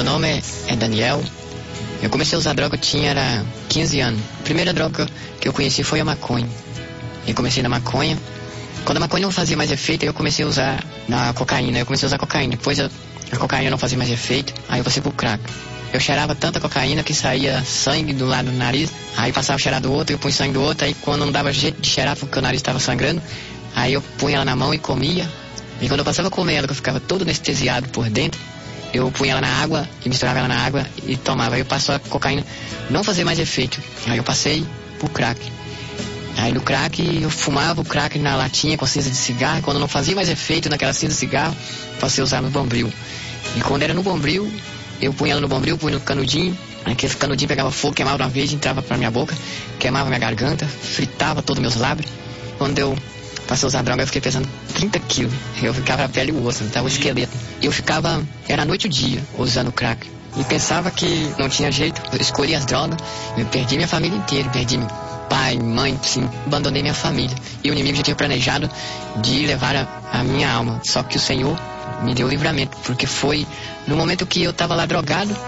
Meu nome é Daniel. Eu comecei a usar droga, era 15 anos. A primeira droga que eu conheci foi a maconha. Eu comecei na maconha. Quando a maconha não fazia mais efeito, eu comecei a usar na cocaína. Eu comecei a usar cocaína. Depois a cocaína não fazia mais efeito, aí eu passei pro crack. Eu cheirava tanta cocaína que saía sangue do lado do nariz. Aí passava a cheirar do outro, eu punha sangue do outro. Aí quando não dava jeito de cheirar porque o nariz estava sangrando, aí eu punha ela na mão e comia. E quando eu passava a comer ela, que eu ficava todo anestesiado por dentro, eu punha ela na água e misturava ela na água e tomava. Aí eu passou a cocaína não fazer mais efeito. Aí eu passei pro crack. Aí no crack eu fumava o crack na latinha com cinza de cigarro. E quando não fazia mais efeito naquela cinza de cigarro, passei a usar no bombril. E quando era no bombril, eu punha ela no bombril, punha no canudinho. Aquele canudinho pegava fogo, queimava de uma vez, entrava pra minha boca, queimava minha garganta, fritava todos meus lábios. Quando eu passei a usar droga, eu fiquei pesando 30 quilos. Eu ficava a pele e o osso, tava o esqueleto. E eu ficava, era a noite e o dia, usando crack. E pensava que não tinha jeito. Eu escolhi as drogas, eu perdi minha família inteira, perdi meu pai, mãe, sim, abandonei minha família. E o inimigo já tinha planejado de levar a minha alma. Só que o Senhor me deu livramento, porque foi no momento que eu tava lá drogado,